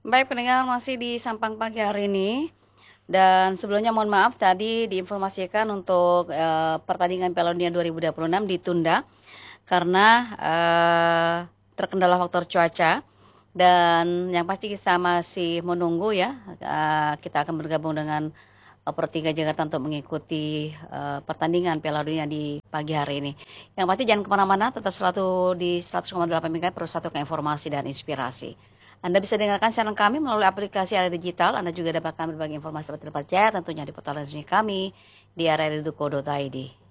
Baik pendengar, masih di Sampang pagi hari ini. Dan sebelumnya mohon maaf tadi diinformasikan untuk pertandingan Piala Dunia 2026 ditunda karena terkendala faktor cuaca. Dan yang pasti kita masih menunggu ya, kita akan bergabung dengan Pertiga Jakarta untuk mengikuti pertandingan Piala Dunia di pagi hari ini. Yang pasti jangan kemana-mana, tetap selalu di 100,8 MHz Persatukan Informasi dan Inspirasi. Anda bisa dengarkan siaran kami melalui aplikasi area digital. Anda juga dapatkan berbagai informasi terpercaya tentunya di portal resmi kami di area.co.id.